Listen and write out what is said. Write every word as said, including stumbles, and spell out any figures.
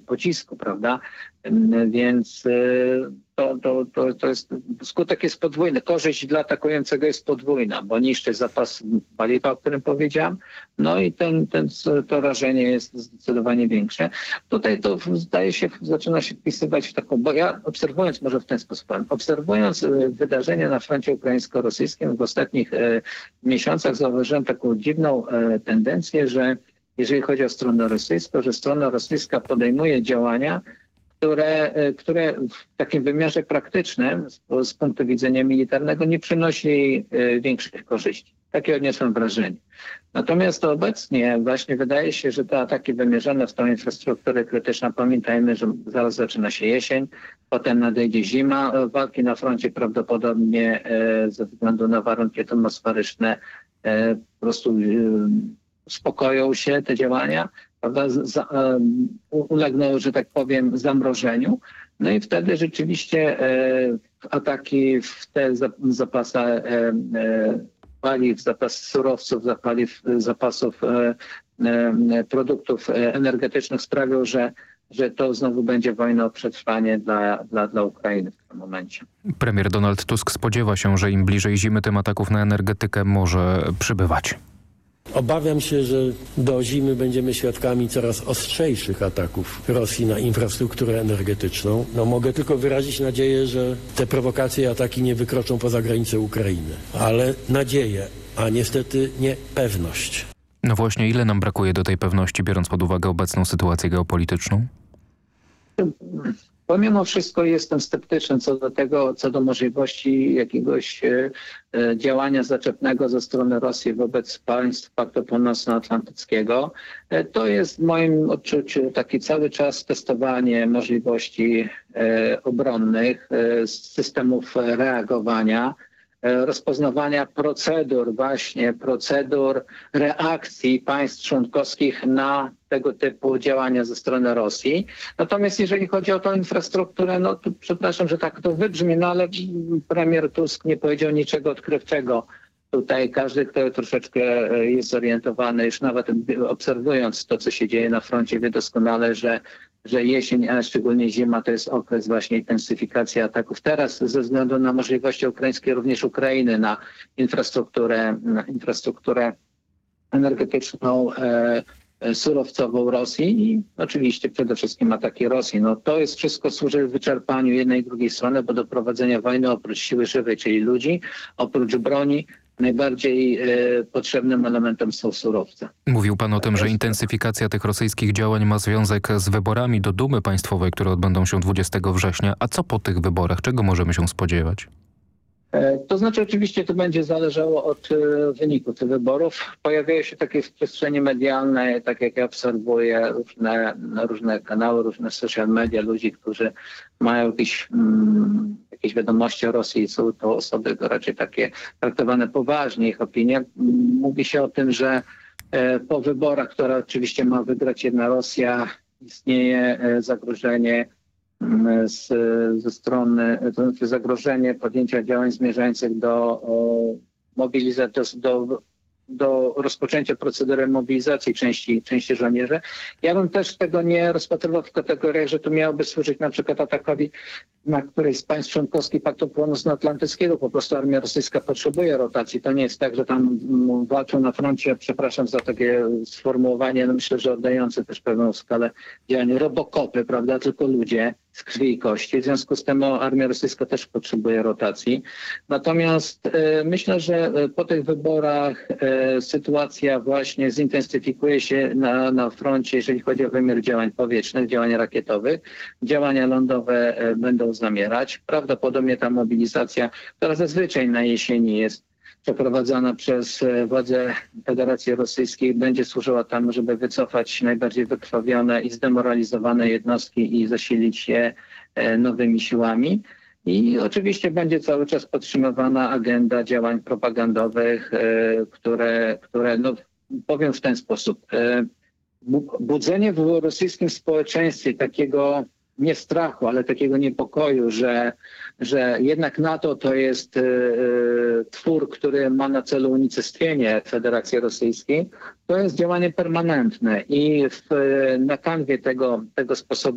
pocisku, prawda? Więc to, to, to, to jest, skutek jest podwójny. Korzyść dla atakującego jest podwójna, bo niszczy zapas paliwa, o którym powiedziałem, no i ten, ten, to rażenie jest zdecydowanie większe. Tutaj to zdaje się, zaczyna się wpisywać w taką, bo ja obserwując może w ten sposób, obserwując wydarzenia na froncie ukraińsko-rosyjskim w ostatnich e, miesiącach zauważyłem taką dziwną e, tendencję, że jeżeli chodzi o stronę rosyjską, że strona rosyjska podejmuje działania, które, które w takim wymiarze praktycznym z, z punktu widzenia militarnego nie przynosi e, większych korzyści. Takie odniosłem wrażenie. Natomiast obecnie właśnie wydaje się, że te ataki wymierzone w tą infrastrukturę krytyczną, pamiętajmy, że zaraz zaczyna się jesień, potem nadejdzie zima, walki na froncie prawdopodobnie e, ze względu na warunki atmosferyczne e, po prostu e, uspokoją się te działania, prawda, za, e, ulegną, że tak powiem, zamrożeniu. No i wtedy rzeczywiście e, ataki w te zapasy e, e, paliw, zapas surowców, zapaliw, zapasów e, e, produktów energetycznych sprawią, że, że to znowu będzie wojna o przetrwanie dla, dla, dla Ukrainy w tym momencie. Premier Donald Tusk spodziewa się, że im bliżej zimy, tym ataków na energetykę może przybywać. Obawiam się, że do zimy będziemy świadkami coraz ostrzejszych ataków Rosji na infrastrukturę energetyczną. No, mogę tylko wyrazić nadzieję, że te prowokacje i ataki nie wykroczą poza granice Ukrainy. Ale nadzieję, a niestety nie pewność. No właśnie, ile nam brakuje do tej pewności, biorąc pod uwagę obecną sytuację geopolityczną? Pomimo wszystko jestem sceptyczny co do tego, co do możliwości jakiegoś e, e, działania zaczepnego ze strony Rosji wobec państw Paktu Północnoatlantyckiego. E, to jest w moim odczuciu taki cały czas testowanie możliwości e, obronnych, e, systemów reagowania, rozpoznawania procedur, właśnie procedur reakcji państw członkowskich na tego typu działania ze strony Rosji. Natomiast jeżeli chodzi o tą infrastrukturę, no to przepraszam, że tak to wybrzmi, no ale premier Tusk nie powiedział niczego odkrywczego. Tutaj każdy, kto troszeczkę jest zorientowany, już nawet obserwując to, co się dzieje na froncie, wie doskonale, że że jesień, a szczególnie zima, to jest okres właśnie intensyfikacji ataków. Teraz ze względu na możliwości ukraińskie, również Ukrainy na infrastrukturę, na infrastrukturę energetyczną, e, surowcową Rosji i oczywiście przede wszystkim ataki Rosji. No to jest wszystko służy wyczerpaniu jednej i drugiej strony, bo do prowadzenia wojny oprócz siły żywej, czyli ludzi, oprócz broni, najbardziej e, potrzebnym elementem są surowce. Mówił pan o tym, że intensyfikacja tych rosyjskich działań ma związek z wyborami do Dumy Państwowej, które odbędą się dwudziestego września. A co po tych wyborach? Czego możemy się spodziewać? E, to znaczy oczywiście to będzie zależało od e, wyniku tych wyborów. Pojawiają się takie w przestrzeni medialnej, tak jak ja obserwuję różne, różne kanały, różne social media, ludzi, którzy mają jakieś, mm, jakieś wiadomości o Rosji. Są to osoby raczej takie traktowane poważnie, ich opinie. Mówi się o tym, że e, po wyborach, które oczywiście ma wygrać jedna Rosja, istnieje e, zagrożenie Z, ze strony, to znaczy zagrożenie podjęcia działań zmierzających do mobilizacji, do, do rozpoczęcia procedury mobilizacji części, części żołnierzy. Ja bym też tego nie rozpatrywał w kategoriach, że to miałoby służyć na przykład atakowi na którejś z państw członkowskich Paktu Północnoatlantyckiego. Po prostu armia rosyjska potrzebuje rotacji. To nie jest tak, że tam walczą na froncie, przepraszam za takie sformułowanie, no myślę, że oddające też pewną skalę działań, robokopy, prawda, tylko ludzie z krwi i kości. W związku z tym no, armia rosyjska też potrzebuje rotacji. Natomiast e, myślę, że po tych wyborach e, sytuacja właśnie zintensyfikuje się na, na froncie, jeżeli chodzi o wymiar działań powietrznych, działań rakietowych. Działania lądowe e, będą zamierać. Prawdopodobnie ta mobilizacja, która zazwyczaj na jesieni jest przeprowadzana przez władze Federacji Rosyjskiej, będzie służyła temu, żeby wycofać najbardziej wykrwawione i zdemoralizowane jednostki i zasilić je nowymi siłami. I oczywiście będzie cały czas podtrzymywana agenda działań propagandowych, które, które no, powiem w ten sposób, budzenie w rosyjskim społeczeństwie takiego nie strachu, ale takiego niepokoju, że, że jednak NATO to jest y, twór, który ma na celu unicestwienie Federacji Rosyjskiej, to jest działanie permanentne i w, na kanwie tego, tego sposobu